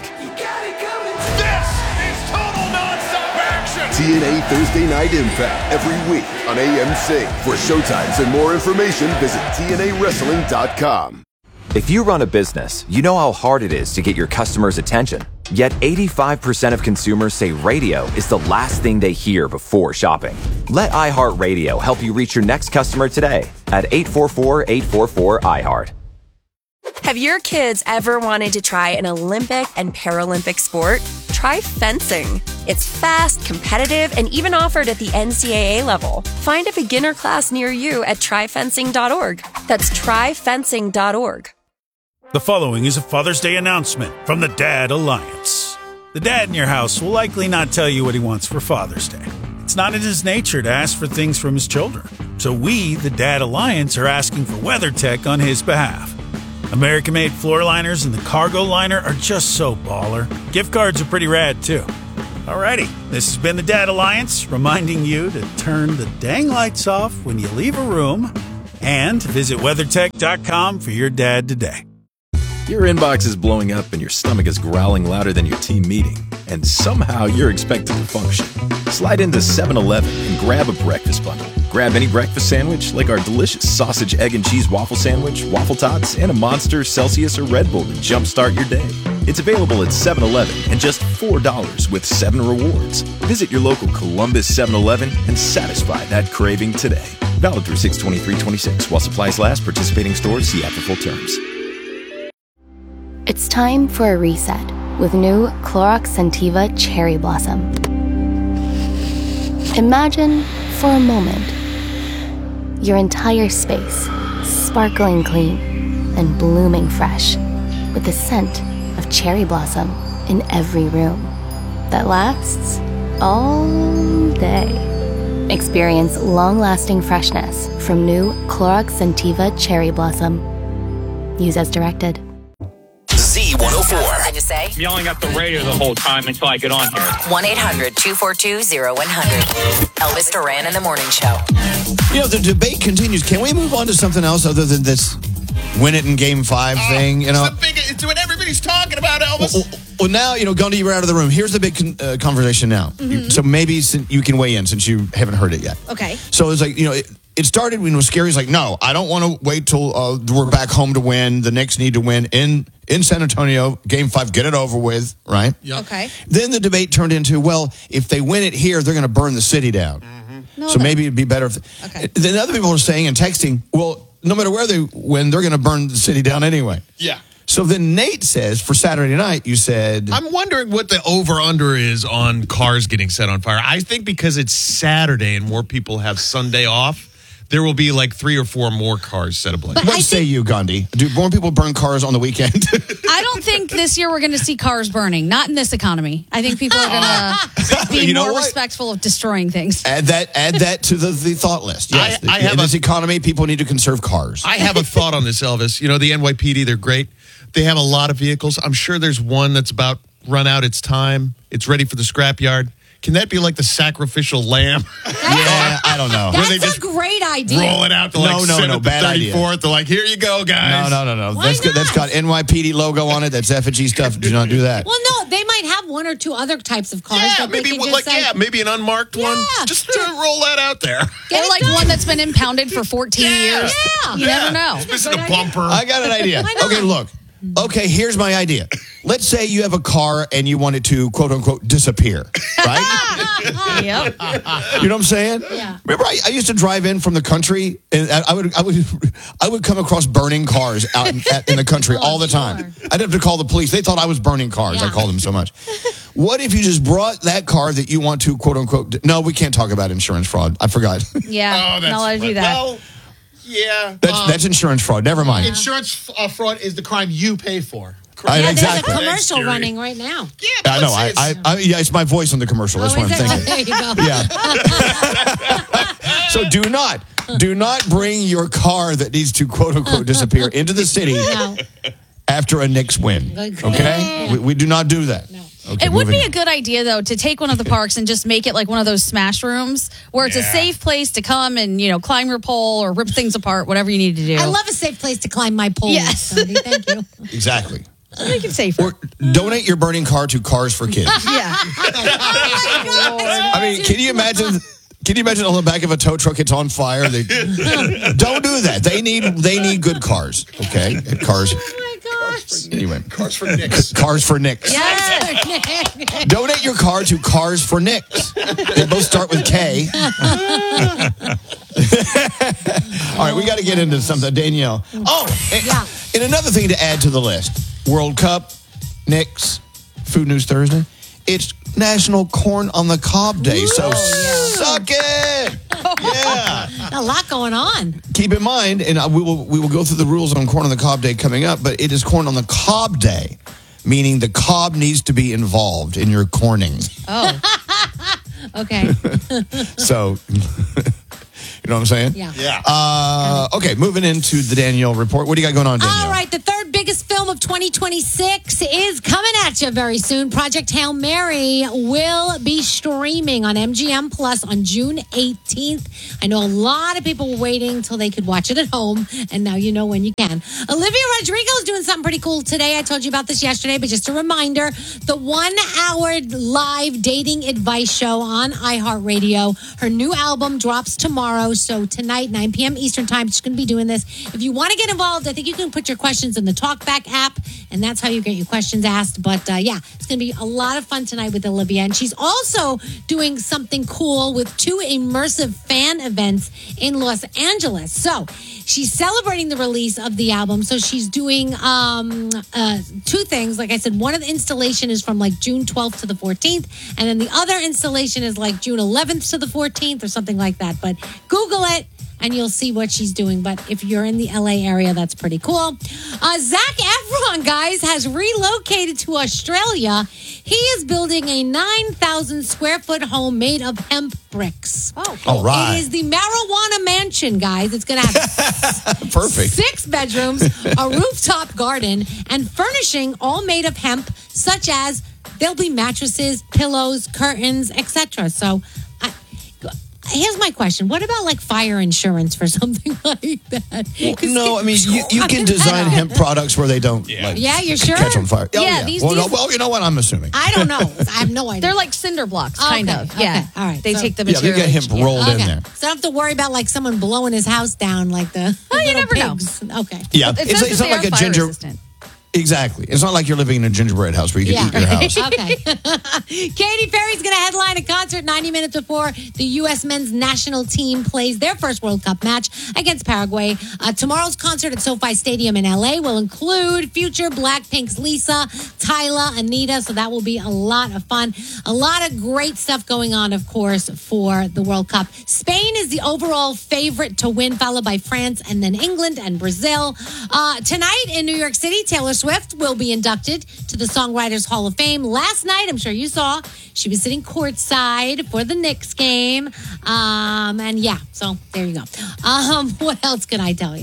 This is total nonstop action! TNA Thursday Night Impact every week on AMC. For showtimes and more information, visit TNAWrestling.com. If you run a business, you know how hard it is to get your customers' attention. Yet 85% of consumers say radio is the last thing they hear before shopping. Let iHeartRadio help you reach your next customer today at 844-844-iHeart. Have your kids ever wanted to try an Olympic and Paralympic sport? Try fencing. It's fast, competitive, and even offered at the NCAA level. Find a beginner class near you at tryfencing.org. That's tryfencing.org. The following is a Father's Day announcement from the Dad Alliance. The dad in your house will likely not tell you what he wants for Father's Day. It's not in his nature to ask for things from his children. So we, the Dad Alliance, are asking for WeatherTech on his behalf. American-made floor liners and the cargo liner are just so baller. Gift cards are pretty rad, too. Alrighty, this has been the Dad Alliance, reminding you to turn the dang lights off when you leave a room and visit WeatherTech.com for your dad today. Your inbox is blowing up and your stomach is growling louder than your team meeting, and somehow you're expected to function. Slide into 7-Eleven and grab a breakfast bundle. Grab any breakfast sandwich like our delicious sausage, egg, and cheese waffle sandwich, waffle tots, and a Monster, Celsius, or Red Bull to jumpstart your day. It's available at 7-Eleven and just $4 with 7 rewards. Visit your local Columbus 7-Eleven and satisfy that craving today. Valid through 6/23/26 while supplies last. Participating stores see app for full terms. It's time for a reset with new Clorox Scentiva Cherry Blossom. Imagine, for a moment, your entire space sparkling clean and blooming fresh with the scent of cherry blossom in every room that lasts all day. Experience long-lasting freshness from new Clorox Scentiva Cherry Blossom. Use as directed. Z104. Something to say? I'm yelling at the radio the whole time until I get on here. 1-800-242-0100. Elvis Duran in the Morning Show. You know, the debate continues. Can we move on to something else other than this win it in Game 5 thing? You know, it's what everybody's talking about, Elvis. Well, now, Gandhi, you're out of the room. Here's the big conversation now. So maybe you can weigh in since you haven't heard it yet. Okay. So it's like, it started when it was scary. It's like, no, I don't want to wait till we're back home to win. The Knicks need to win in San Antonio. Game 5, get it over with, right? Yep. Okay. Then the debate turned into, well, if they win it here, they're going to burn the city down. So maybe it'd be better if... Okay. Then other people are saying and texting, well, no matter where they win, they're going to burn the city down anyway. Yeah. So then Nate says, for Saturday night, you said... I'm wondering what the over-under is on cars getting set on fire. I think because it's Saturday and more people have Sunday off, there will be like 3 or 4 more cars set ablaze. What say you, Gandhi? Do more people burn cars on the weekend? I don't think this year we're going to see cars burning. Not in this economy. I think people are going to be more respectful of destroying things. Add that to the thought list. Yes, in this economy, people need to conserve cars. I have a thought on this, Elvis. The NYPD, they're great. They have a lot of vehicles. I'm sure there's one that's about run out its time. It's ready for the scrapyard. Can that be like the sacrificial lamb? Yeah, I don't know. That's a great idea. Roll it out to bad 34th. Idea. They're like, here you go, guys. No. That's got NYPD logo on it. That's effigy stuff. Do not do that. Well, no, they might have 1 or 2 other types of cars. Yeah, maybe maybe an unmarked one. Just roll that out there. Or like one that's been impounded for 14 years. Yeah. You never know. It's missing a bumper. I got an idea. Okay, look. Okay, here's my idea. Let's say you have a car and you want it to, quote unquote, disappear, right? Yep. You know what I'm saying? Yeah. Remember, I used to drive in from the country, and I would come across burning cars out in the country all the time. I'd have to call the police. They thought I was burning cars. I called them so much. What if you just brought that car that you want to, quote unquote, no, we can't talk about insurance fraud. I forgot. Yeah, not allowed to do that. Well, yeah. That's insurance fraud. Never mind. Insurance fraud is the crime you pay for. There's exactly. a commercial running right now. Yeah, I know. It's my voice on the commercial. That's what I'm thinking. There you go. Yeah. So do not bring your car that needs to, quote unquote, disappear into the city after a Knicks win. Okay? We do not do that. No. Okay, it would be a good idea, though, to take one of the parks and just make it like one of those smash rooms where it's a safe place to come and, climb your pole or rip things apart, whatever you need to do. I love a safe place to climb my pole. Yes. Sandy. Thank you. Exactly. Make it safer. Or donate your burning car to Cars for Kids. Yeah. I mean, can you imagine... Can you imagine on the back of a tow truck it's on fire? Don't do that. They need good cars. Okay? Cars. Oh my gosh. Anyway. Cars for Knicks. Cars for Knicks. Yes. Donate your car to Cars for Knicks. They both start with K. All right, we got to get into something. Danielle. And another thing to add to the list. World Cup, Knicks, Food News Thursday. It's National Corn on the Cob Day, so suck it! Yeah, a lot going on. Keep in mind, and we will go through the rules on Corn on the Cob Day coming up. But it is Corn on the Cob Day, meaning the cob needs to be involved in your corning. Oh, okay. So, you know what I'm saying? Yeah. Okay, moving into the Danielle report. What do you got going on, Danielle? All right, the third biggest film of 2026 is coming at you very soon. Project Hail Mary will be streaming on MGM Plus on June 18th. I know a lot of people were waiting till they could watch it at home, and now you know when you can. Olivia Rodrigo is doing something pretty cool today. I told you about this yesterday, but just a reminder, the 1-hour live dating advice show on iHeartRadio. Her new album drops tomorrow, so tonight, 9 p.m. Eastern Time, she's going to be doing this. If you want to get involved, I think you can put your questions in the TalkBack app, and that's how you get your questions asked. But it's going to be a lot of fun tonight with Olivia. And she's also doing something cool with 2 immersive fan events in Los Angeles. So she's celebrating the release of the album. So she's doing 2 things. Like I said, one of the installation is from like June 12th to the 14th. And then the other installation is like June 11th to the 14th or something like that. But Google it and you'll see what she's doing. But if you're in the LA area, that's pretty cool. Zac Efron, guys, has relocated to Australia. He is building a 9,000 square foot home made of hemp bricks. Oh, cool. All right. It is the marijuana mansion, guys. It's going to have perfect 6 bedrooms, a rooftop garden, and furnishing all made of hemp, such as there'll be mattresses, pillows, curtains, etc. So here's my question. What about like fire insurance for something like that? No, I mean, you can design hemp products where they don't you're sure? catch on fire. Yeah, these- Well, you know what? I'm assuming. I don't know. I have no idea. They're like cinder blocks, kind of. Yeah. All right. They So- take the Yeah, material. they get hemp rolled in there. So I don't have to worry about like someone blowing his house down like the you never know. pigs. Okay. Yeah, It says it's that not they like are a fire ginger. resistant. Exactly. It's not like you're living in a gingerbread house where you can eat your house. Okay. Katy Perry's going to headline a concert 90 minutes before the U.S. men's national team plays their first World Cup match against Paraguay. Tomorrow's concert at SoFi Stadium in L.A. will include future Blackpink's Lisa, Tyla, Anita. So that will be a lot of fun. A lot of great stuff going on, of course, for the World Cup. Spain is the overall favorite to win, followed by France and then England and Brazil. Tonight in New York City, Taylor Swift will be inducted to the Songwriters Hall of Fame. Last night, I'm sure you saw, she was sitting courtside for the Knicks game. And yeah, so there you go. What else can I tell you?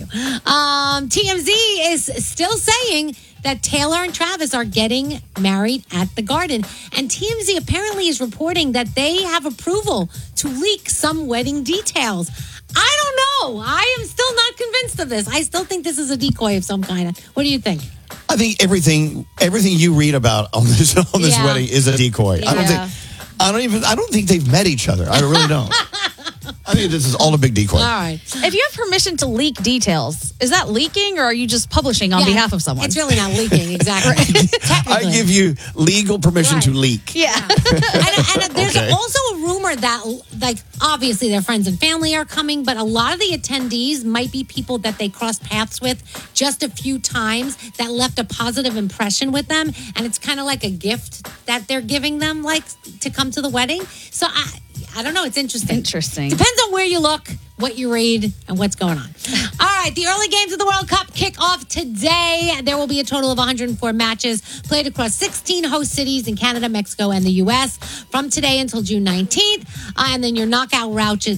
TMZ is still saying that Taylor and Travis are getting married at the Garden. And TMZ apparently is reporting that they have approval to leak some wedding details. I don't know. I am still not convinced of this. I still think this is a decoy of some kind. What do you think? I think everything you read about on this wedding is a decoy. Yeah. I don't think they've met each other. I really don't. I think this is all a big decoy. All right. If you have permission to leak details, is that leaking or are you just publishing on behalf of someone? It's really not leaking, exactly. I give you legal permission to leak. Yeah. And there's Okay. also a rumor that, like, obviously their friends and family are coming, but a lot of the attendees might be people that they crossed paths with just a few times that left a positive impression with them. And it's kind of like a gift that they're giving them, like, to come to the wedding. So I don't know. It's interesting. Depends on where you look, what you read, and what's going on. All right. The early games of the World Cup kick off today. There will be a total of 104 matches played across 16 host cities in Canada, Mexico, and the U.S. from today until June 19th. And then your knockout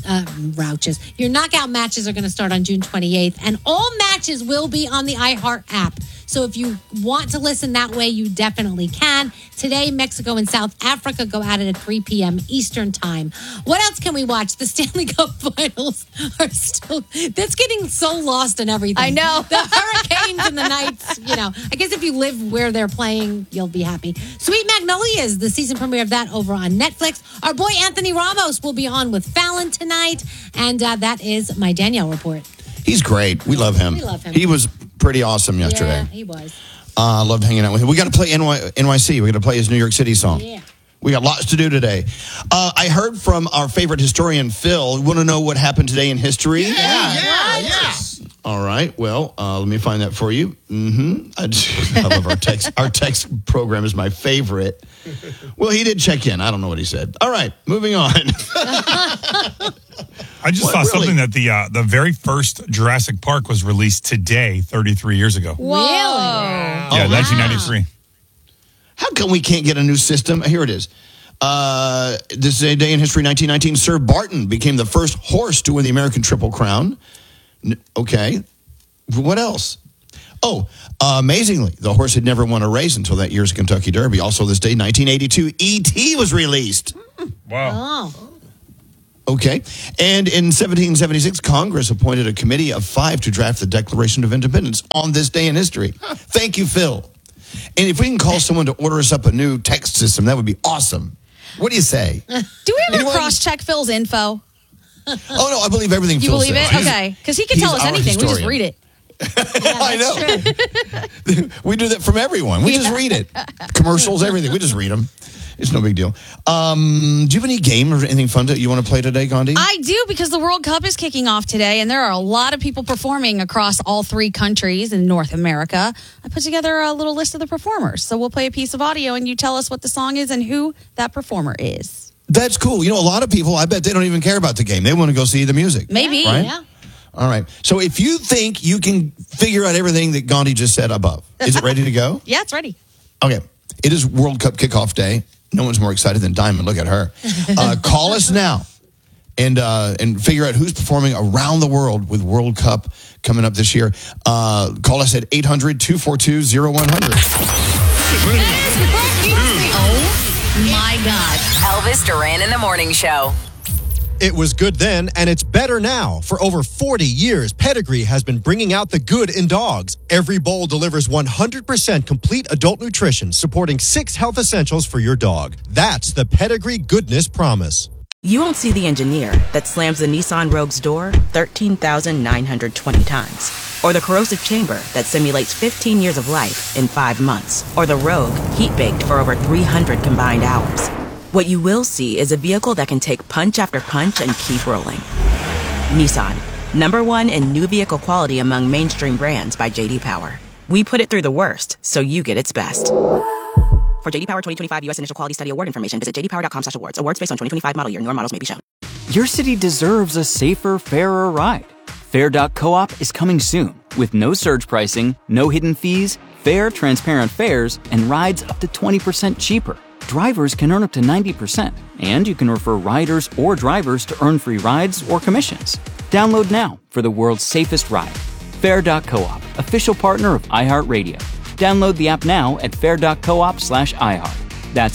your knockout matches are going to start on June 28th. And all matches will be on the iHeart app. So if you want to listen that way, you definitely can. Today, Mexico and South Africa go at it at 3 p.m. Eastern time. What else can we watch? The Stanley Cup Finals are still... That's getting so lost in everything. I know. The Hurricanes and the Knights, I guess if you live where they're playing, you'll be happy. Sweet Magnolias, the season premiere of that over on Netflix. Our boy Anthony Ramos will be on with Fallon tonight. And that is my Danielle report. He's great. We love him. We love him. He was pretty awesome yesterday. Yeah, he was. I loved hanging out with him. We got to play NYC. We got to play his New York City song. Yeah. We got lots to do today. I heard from our favorite historian, Phil. You want to know what happened today in history? Yeah. All right. Well, let me find that for you. I love our text. Our text program is my favorite. Well, he did check in. I don't know what he said. All right. Moving on. I just saw something that the very first Jurassic Park was released today, 33 years ago. Really? Yeah, 1993. How come we can't get a new system? Here it is. This is a day in history, 1919. Sir Barton became the first horse to win the American Triple Crown. Okay. What else? Oh, amazingly, the horse had never won a race until that year's Kentucky Derby. Also this day, 1982, E.T. was released. Wow. Oh. Okay. And in 1776, Congress appointed a committee of 5 to draft the Declaration of Independence on this day in history. Thank you, Phil. And if we can call someone to order us up a new text system, that would be awesome. What do you say? Do we ever cross-check Phil's info? Oh, no, I believe everything You Phil believe says. it? Okay. Because he can tell us our anything. We just historian. read it. I know. We do that from everyone. We just read it. Commercials, everything. We just read them. It's no big deal. Do you have any game or anything fun that you want to play today, Gandhi? I do, because the World Cup is kicking off today, and there are a lot of people performing across all 3 countries in North America. I put together a little list of the performers. So we'll play a piece of audio, and you tell us what the song is and who that performer is. That's cool. You know, a lot of people, I bet they don't even care about the game. They want to go see the music. Maybe. Right? Yeah. All right. So if you think you can figure out everything that Gandhi just said above, is it ready to go? Yeah, it's ready. Okay. It is World Cup kickoff day. No one's more excited than Diamond. Look at her. Call us now and figure out who's performing around the world with World Cup coming up this year. Call us at 800-242-0100. Oh, my God. Elvis Duran in the Morning Show. It was good then, and it's better now. For over 40 years, Pedigree has been bringing out the good in dogs. Every bowl delivers 100% complete adult nutrition, supporting 6 health essentials for your dog. That's the Pedigree Goodness Promise. You won't see the engineer that slams the Nissan Rogue's door 13,920 times. Or the corrosive chamber that simulates 15 years of life in 5 months. Or the Rogue heat-baked for over 300 combined hours. What you will see is a vehicle that can take punch after punch and keep rolling. Nissan, #1 in new vehicle quality among mainstream brands by J.D. Power. We put it through the worst, so you get its best. For J.D. Power 2025 U.S. Initial Quality Study Award information, visit jdpower.com/awards. Awards based on 2025 model year. Newer models may be shown. Your city deserves a safer, fairer ride. Fair.coop is coming soon with no surge pricing, no hidden fees, fair, transparent fares, and rides up to 20% cheaper. Drivers can earn up to 90%, and you can refer riders or drivers to earn free rides or commissions. Download now for the world's safest ride. Fair.coop, official partner of iHeartRadio. Download the app now at fair.coop/iHeart. That's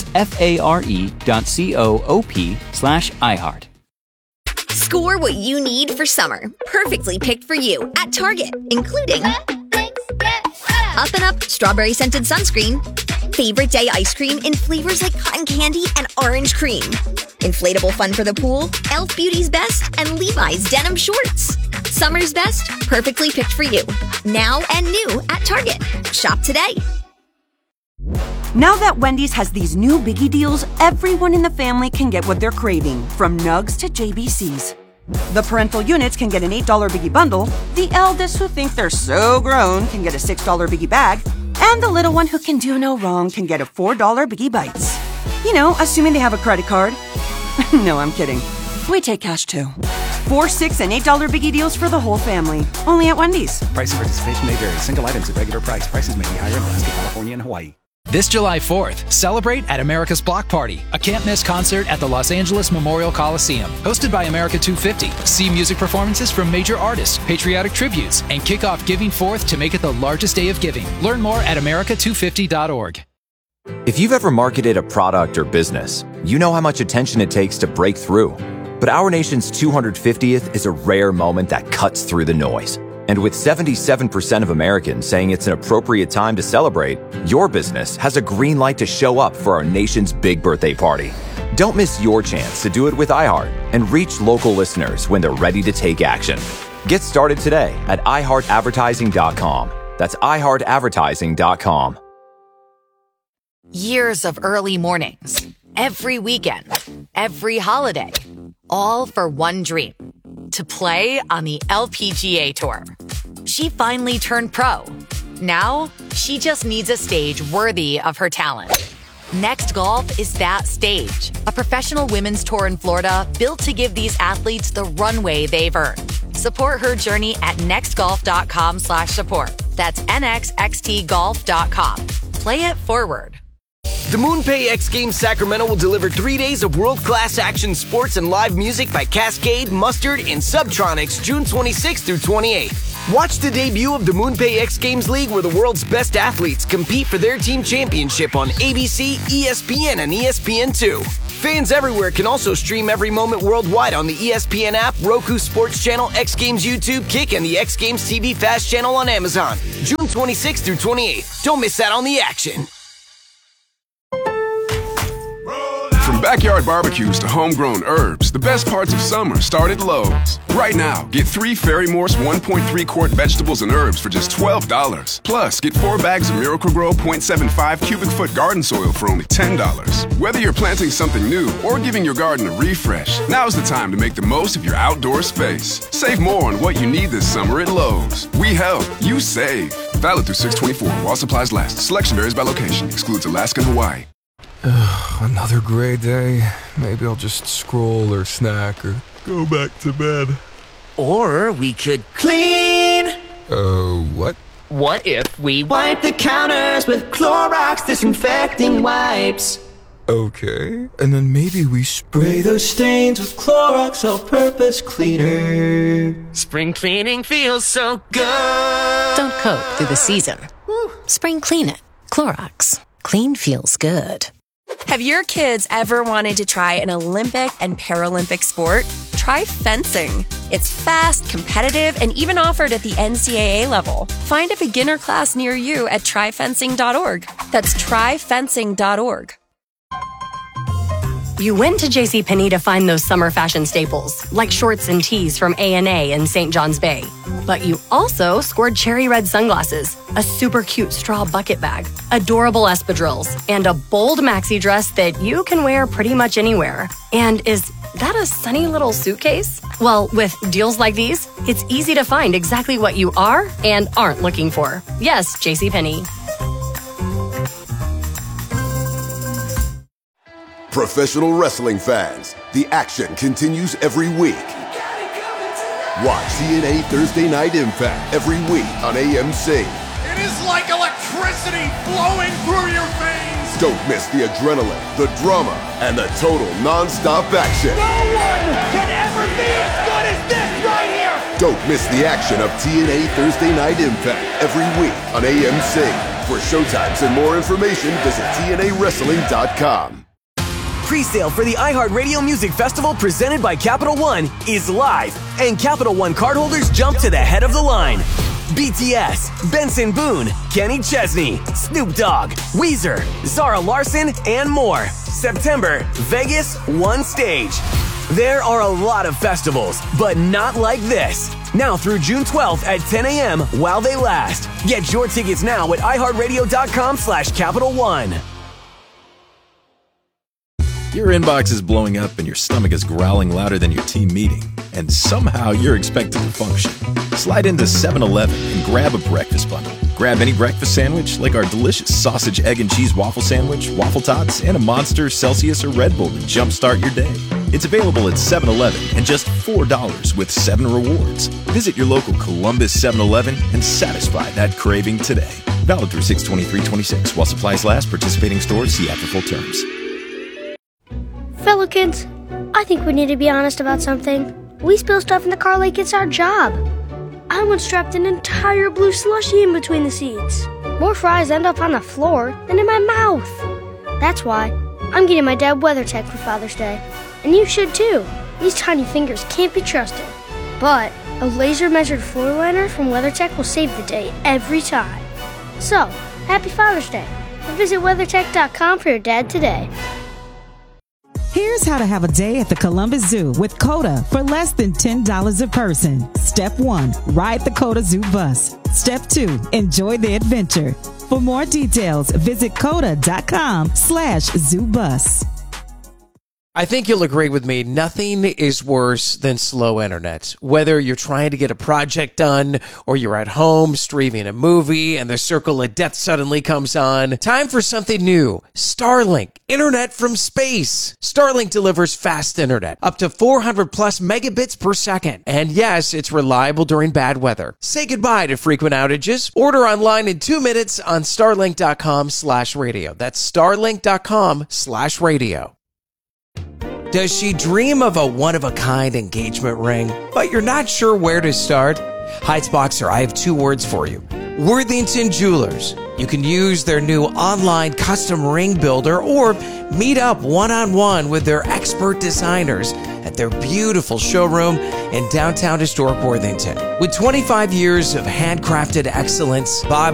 FARE.coop/iHeart. Score what you need for summer. Perfectly picked for you at Target, including Up and Up strawberry scented sunscreen, favorite day ice cream in flavors like cotton candy and orange cream, inflatable fun for the pool, Elf Beauty's Best, and Levi's denim shorts. Summer's best, perfectly picked for you. Now and new at Target. Shop today. Now that Wendy's has these new biggie deals, everyone in the family can get what they're craving, from nugs to JBCs. The parental units can get an $8 biggie bundle, the eldest who think they're so grown can get a $6 biggie bag, and the little one who can do no wrong can get a $4 biggie bites. You know, assuming they have a credit card. No, I'm kidding. We take cash too. 4, $6, and $8 biggie deals for the whole family. Only at Wendy's. Price and participation may vary. Single items at regular price. Prices may be higher in Alaska, California, and Hawaii. This July 4th, celebrate at America's Block Party, a can't-miss concert at the Los Angeles Memorial Coliseum. Hosted by America 250. See music performances from major artists, patriotic tributes, and kick off Giving Forth to make it the largest day of giving. Learn more at america250.org. If you've ever marketed a product or business, you know how much attention it takes to break through. But our nation's 250th is a rare moment that cuts through the noise. And with 77% of Americans saying it's an appropriate time to celebrate, your business has a green light to show up for our nation's big birthday party. Don't miss your chance to do it with iHeart and reach local listeners when they're ready to take action. Get started today at iHeartAdvertising.com. That's iHeartAdvertising.com. Years of early mornings, every weekend, every holiday, all for one dream. To play on the LPGA Tour. She finally turned pro. Now, she just needs a stage worthy of her talent. Next Golf is that stage. A professional women's tour in Florida built to give these athletes the runway they've earned. Support her journey at nextgolf.com/support. That's nxxtgolf.com. Play it forward. The MoonPay X Games Sacramento will deliver 3 days of world-class action sports and live music by Cascade, Mustard, and Subtronics June 26th through 28th. Watch the debut of the MoonPay X Games League where the world's best athletes compete for their team championship on ABC, ESPN, and ESPN2. Fans everywhere can also stream every moment worldwide on the ESPN app, Roku Sports Channel, X Games YouTube, Kick, and the X Games TV Fast Channel on Amazon. June 26th through 28th. Don't miss out on the action. From backyard barbecues to homegrown herbs, the best parts of summer start at Lowe's. Right now, get 3 Ferry Morse 1.3 quart vegetables and herbs for just $12. Plus, get 4 bags of Miracle-Gro 0.75 cubic foot garden soil for only $10. Whether you're planting something new or giving your garden a refresh, now's the time to make the most of your outdoor space. Save more on what you need this summer at Lowe's. We help, you save. Valid through 6/24 while supplies last. Selection varies by location. Excludes Alaska and Hawaii. Another gray day. Maybe I'll just scroll or snack or go back to bed. Or we could clean. What? What if we wipe the counters with Clorox disinfecting wipes? Okay. And then maybe we spray those stains with Clorox all-purpose cleaner. Spring cleaning feels so good. Don't cope through the season. Spring clean it. Clorox. Clean feels good. Have your kids ever wanted to try an Olympic and Paralympic sport? Try fencing. It's fast, competitive, and even offered at the NCAA level. Find a beginner class near you at tryfencing.org. That's tryfencing.org. You went to JCPenney to find those summer fashion staples, like shorts and tees from A&A in St. John's Bay. But you also scored cherry red sunglasses, a super cute straw bucket bag, adorable espadrilles, and a bold maxi dress that you can wear pretty much anywhere. And is that a sunny little suitcase? Well, with deals like these, it's easy to find exactly what you are and aren't looking for. Yes, JCPenney. Professional wrestling fans, the action continues every week. Watch TNA Thursday Night Impact every week on AMC. It is like electricity flowing through your veins. Don't miss the adrenaline, the drama, and the total non-stop action. No one can ever be as good as this right here. Don't miss the action of TNA Thursday Night Impact every week on AMC. For showtimes and more information, visit TNAWrestling.com. Pre-sale for the iHeartRadio Music Festival presented by Capital One is live, and Capital One cardholders jump to the head of the line. BTS, Benson Boone, Kenny Chesney, Snoop Dogg, Weezer, Zara Larsson, and more. September, Vegas, one stage. There are a lot of festivals, but not like this. Now through June 12th at 10 a.m. while they last. Get your tickets now at iHeartRadio.com/Capital One. Your inbox is blowing up and your stomach is growling louder than your team meeting, and somehow you're expected to function. Slide into 7-Eleven and grab a breakfast bundle. Grab any breakfast sandwich like our delicious sausage, egg, and cheese waffle sandwich, waffle tots, and a Monster, Celsius, or Red Bull to jumpstart your day. It's available at 7-Eleven and just $4 with 7 rewards. Visit your local Columbus 7-Eleven and satisfy that craving today. Valid through 6/23/26 while supplies last. Participating stores see after full terms. Fellow kids, I think we need to be honest about something. We spill stuff in the car like it's our job. I once dropped an entire blue slushie in between the seats. More fries end up on the floor than in my mouth. That's why I'm getting my dad WeatherTech for Father's Day. And you should too. These tiny fingers can't be trusted. But a laser-measured floor liner from WeatherTech will save the day every time. So, happy Father's Day. And visit WeatherTech.com for your dad today. Here's how to have a day at the Columbus Zoo with COTA for less than $10 a person. Step 1, ride the COTA Zoo bus. Step 2, enjoy the adventure. For more details, visit COTA.com/ZooBus. I think you'll agree with me, nothing is worse than slow internet. Whether you're trying to get a project done or you're at home streaming a movie and the circle of death suddenly comes on, time for something new. Starlink, internet from space. Starlink delivers fast internet, up to 400 plus megabits per second. And yes, it's reliable during bad weather. Say goodbye to frequent outages. Order online in 2 minutes on starlink.com/radio. That's starlink.com/radio. Does she dream of a one-of-a-kind engagement ring, but you're not sure where to start? Heights Boxer, I have 2 words for you. Worthington Jewelers. You can use their new online custom ring builder or meet up one-on-one with their expert designers at their beautiful showroom in downtown historic Worthington. With 25 years of handcrafted excellence, Bob